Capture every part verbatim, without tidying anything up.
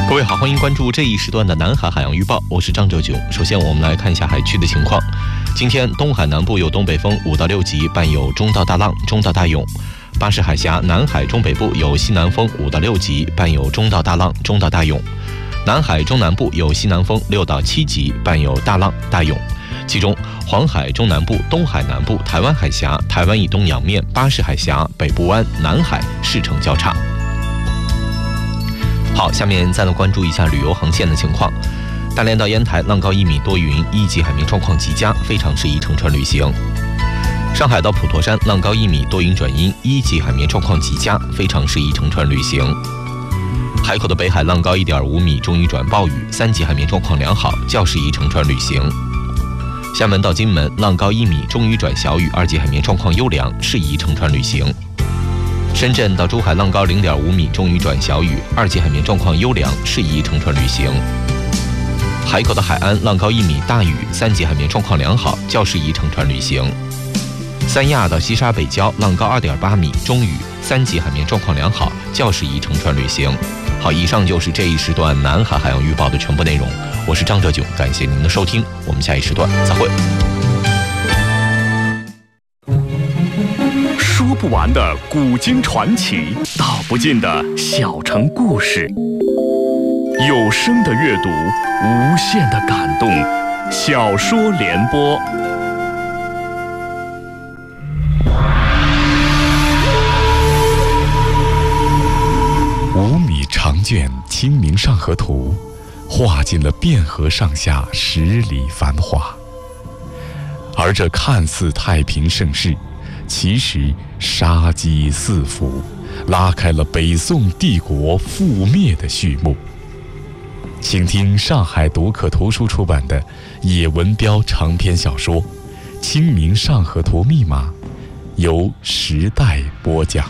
各位好，欢迎关注这一时段的南海海洋预报，我是张哲炯。首先我们来看一下海区的情况。今天东海南部有东北风五到六级，伴有中到大浪、中到大涌。巴士海峡南海中北部有西南风五到六级，伴有中到大浪、中到大涌。南海中南部有西南风六到七级，伴有大浪、大涌。其中黄海中南部、东海南部、台湾海峡、台湾以东洋面、巴士海峡、北部湾、南海势成较差。好，下面再来关注一下旅游航线的情况。大连到烟台浪高一米，多云，一级海面状况极佳，非常适宜乘船旅行。上海到普陀山浪高一米，多云转阴，一级海面状况极佳，非常适宜乘船旅行。海口的北海浪高一点五米，中雨转暴雨，三级海面状况良好，较适宜乘船旅行。厦门到金门浪高一米，中雨转小雨，二级海面状况优良，适宜乘船旅行。深圳到珠海浪高 零点五米，中雨转小雨，二级海面状况优良，适宜乘船旅行。海口的海安浪高一米，大雨，三级海面状况良好，较适宜乘船旅行。三亚到西沙北礁浪高 二点八米，中雨，三级海面状况良好，较适宜乘船旅行。好，以上就是这一时段南海海洋预报的全部内容。我是张哲炯，感谢您的收听，我们下一时段再会。 说不完的古今传奇，道不尽的小城故事，有声的阅读，无限的感动。小说联播， 五米长卷《清明上河图》，画尽了汴河上下十里繁华。而这看似太平盛世，其实杀机四伏，拉开了北宋帝国覆灭的序幕。请听上海读客图书出版的野文标长篇小说《清明上河图密码》，由时代播讲。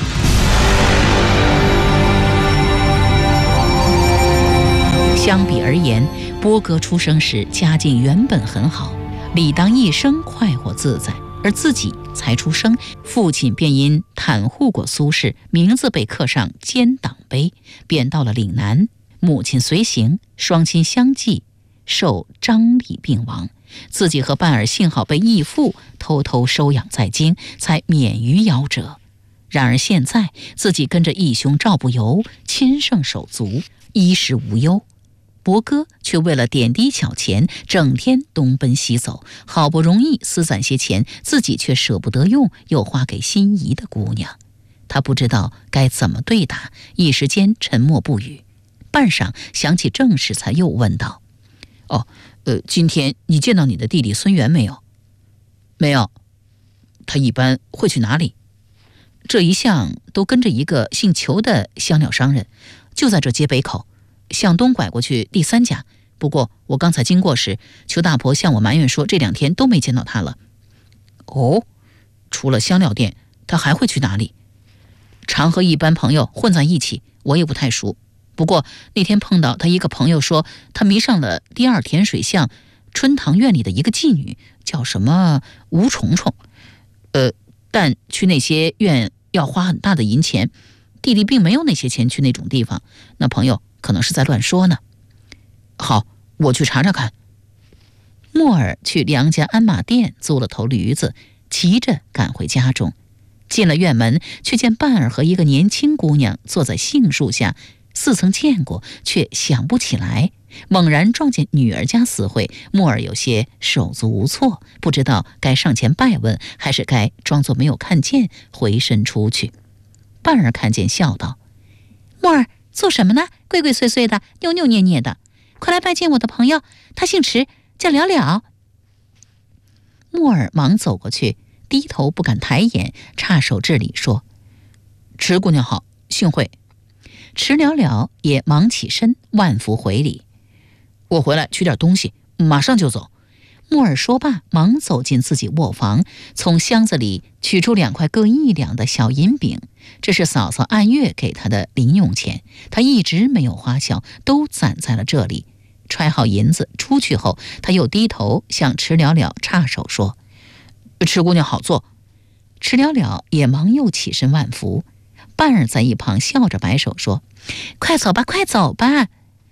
相比而言，波哥出生时家境原本很好，理当一生快活自在，而自己才出生，父亲便因袒护过苏轼，名字被刻上奸党碑，贬到了岭南。母亲随行，双亲相继受张李病亡，自己和伴儿幸好被义父偷偷收养在京，才免于夭折。然而现在自己跟着义兄赵不由亲胜手足，衣食无忧，伯哥却为了点滴巧钱，整天东奔西走，好不容易私攒些钱，自己却舍不得用，又花给心仪的姑娘。他不知道该怎么对答，一时间沉默不语。半晌想起正事，才又问道：哦，呃，今天你见到你的弟弟孙元没有？没有。他一般会去哪里？这一向都跟着一个姓裘的香料商人，就在这街北口，向东拐过去第三家。不过我刚才经过时，裘大婆向我埋怨说这两天都没见到他了。哦，除了香料店，他还会去哪里？常和一般朋友混在一起，我也不太熟。不过那天碰到他一个朋友说，他迷上了第二甜水巷春堂院里的一个妓女，叫什么吴虫虫。呃，但去那些院要花很大的银钱，弟弟并没有那些钱去那种地方，那朋友可能是在乱说呢。好，我去查查看。莫尔去梁家鞍马店租了头驴子，骑着赶回家中。进了院门，却见伴儿和一个年轻姑娘坐在杏树下，似曾见过，却想不起来。猛然撞见女儿家私会，莫尔有些手足无措，不知道该上前拜问，还是该装作没有看见，回身出去。伴儿看见，笑道：莫尔，做什么呢？鬼鬼祟祟的，扭扭捏捏的，快来拜见我的朋友，他姓池，叫了了。莫尔忙走过去，低头不敢抬眼，插手致礼说：池姑娘好，幸会。池了了也忙起身，万福回礼：我回来取点东西，马上就走。莫尔说罢，忙走进自己卧房，从箱子里取出两块各一两的小银饼，这是嫂嫂按月给他的零用钱，他一直没有花销，都攒在了这里。揣好银子出去后，他又低头向池了了插手说：池姑娘好坐。池了了也忙又起身万福。伴儿在一旁笑着摆手说：快走吧，快走吧。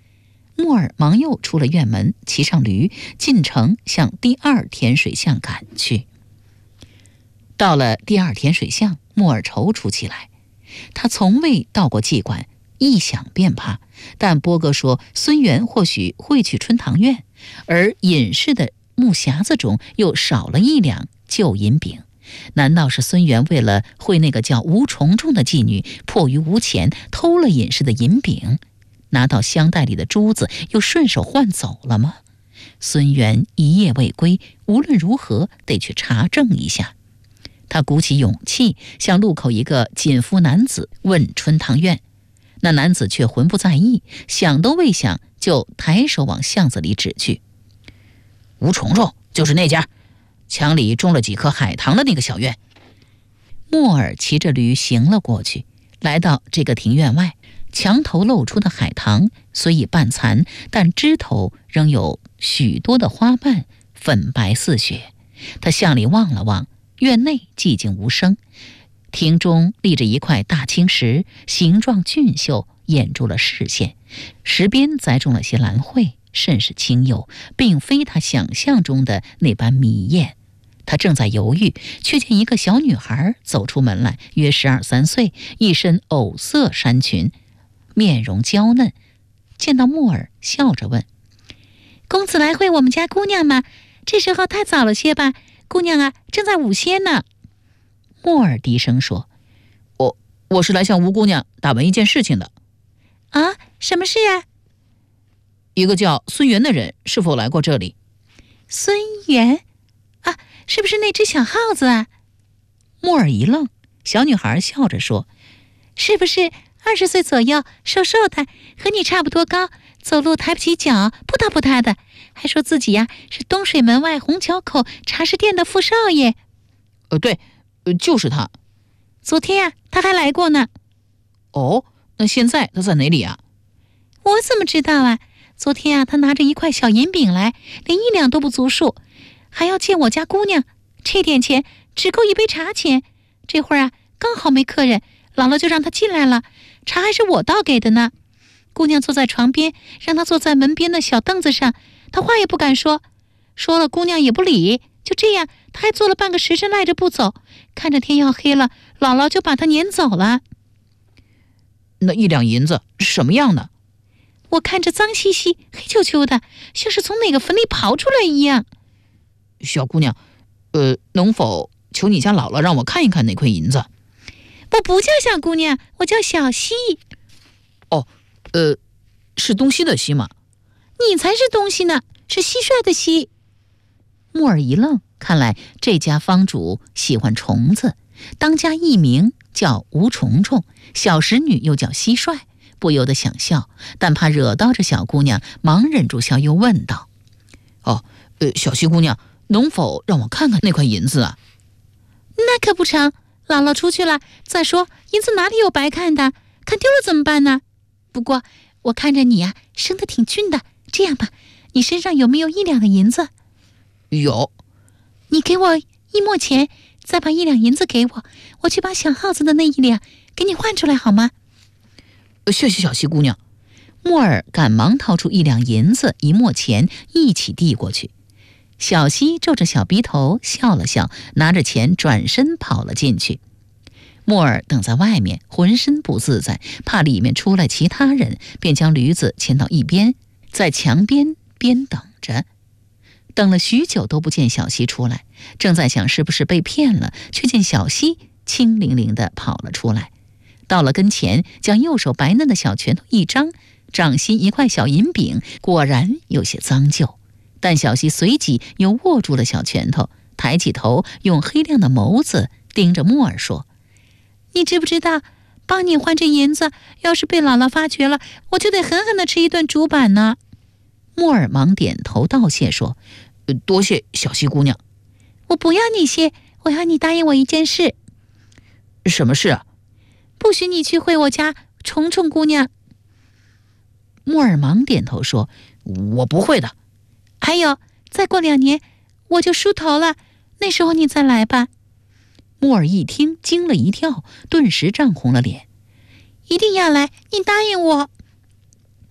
木耳忙又出了院门，骑上驴，进城向第二天水巷赶去。到了第二天水巷，木耳踌躇起来。他从未到过妓馆，一想便怕，但波哥说孙元或许会去春堂院，而隐士的木匣子中又少了一两旧银饼。难道是孙元为了会那个叫吴重重的妓女，迫于无钱偷了隐士的银饼，拿到香袋里的珠子又顺手换走了吗？孙元一夜未归，无论如何得去查证一下。他鼓起勇气向路口一个锦服男子问春堂院，那男子却浑不在意，想都未想就抬手往巷子里指去。吴重重就是那家墙里种了几棵海棠的那个小院。木耳骑着驴行了过去，来到这个庭院外，墙头露出的海棠虽已半残，但枝头仍有许多的花瓣，粉白似雪。他向里望了望，院内寂静无声，庭中立着一块大青石，形状俊秀，掩住了视线。石边栽种了些兰蕙，甚是清幽，并非他想象中的那般迷艳。他正在犹豫，却见一个小女孩走出门来，约十二三岁，一身藕色衫裙，面容娇嫩。见到木耳，笑着问：“公子来会我们家姑娘吗？这时候太早了些吧？姑娘啊，正在舞仙呢。”木耳低声说：“我我是来向吴姑娘打闻一件事情的。”“啊，什么事啊？”“一个叫孙元的人是否来过这里？”“孙元啊，是不是那只小耗子啊？”木耳一愣，小女孩笑着说：“是不是二十岁左右，瘦瘦的，和你差不多高，走路抬不起脚，扑嗒扑嗒的，还说自己呀、啊、是东水门外虹桥口茶食店的富少爷？”“呃，对，呃，就是他。昨天呀、啊，他还来过呢。”“哦，那现在他在哪里啊？”“我怎么知道啊？昨天啊，他拿着一块小银饼来，连一两都不足数，还要见我家姑娘，这点钱只够一杯茶钱。这会儿啊，刚好没客人，姥姥就让他进来了，茶还是我倒给的呢。姑娘坐在床边，让他坐在门边的小凳子上，他话也不敢说，说了姑娘也不理。就这样，他还坐了半个时辰赖着不走，看着天要黑了，姥姥就把他撵走了。”“那一两银子什么样的？”“我看着脏兮兮、黑黢黢的，像是从哪个坟里刨出来一样。”“小姑娘，呃，能否求你家姥姥让我看一看那块银子？”“我不叫小姑娘，我叫小西。”“哦，呃，是东西的西吗？”“你才是东西呢，是蟋蟀的蟋。”木耳一愣，看来这家方主喜欢虫子，当家艺名叫吴虫虫，小使女又叫蟋蟀，不由得想笑，但怕惹到这小姑娘，忙忍住笑，又问道：“哦，呃，小西姑娘，能否让我看看那块银子啊？”“那可不成，姥姥出去了。再说银子哪里有白看的，看丢了怎么办呢？不过我看着你呀、啊，生得挺俊的，这样吧，你身上有没有一两的银子？”“有。”“你给我一墨钱，再把一两银子给我，我去把小耗子的那一两给你换出来好吗？”“谢谢小西姑娘。”木耳赶忙掏出一两银子一墨钱，一起递过去。小西皱着小鼻头笑了笑，拿着钱转身跑了进去。木耳等在外面，浑身不自在，怕里面出来其他人，便将驴子牵到一边，在墙边边等着。等了许久都不见小西出来，正在想是不是被骗了，却见小西轻灵灵地跑了出来，到了跟前，将右手白嫩的小拳头一张，掌心一块小银饼，果然有些脏旧，但小西随即又握住了小拳头，抬起头，用黑亮的眸子盯着木耳说：“你知不知道，帮你换这银子，要是被姥姥发觉了，我就得狠狠地吃一顿竹板呢。”木耳忙点头道谢说：“多谢小西姑娘。”“我不要你谢，我要你答应我一件事。”“什么事啊？”“不许你去会我家虫虫姑娘。”木耳忙点头说：“我不会的。”“还有，再过两年我就梳头了，那时候你再来吧。”木耳一听惊了一跳，顿时涨红了脸。“一定要来，你答应我。”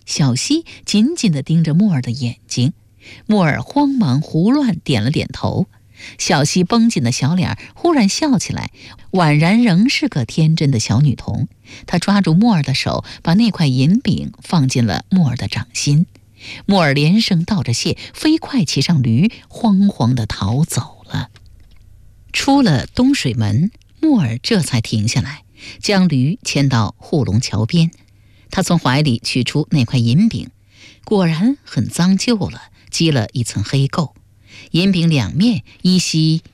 小溪紧紧地盯着莫尔的眼睛，莫尔慌忙胡乱点了点头。小溪绷紧的小脸忽然笑起来，宛然仍是个天真的小女童。她抓住莫尔的手，把那块银饼放进了莫尔的掌心。莫尔连声道着谢，飞快骑上驴，慌慌地逃走了。出了东水门，莫尔这才停下来，将驴牵到护龙桥边。他从怀里取出那块银饼，果然很脏旧了，积了一层黑垢。银饼两面依稀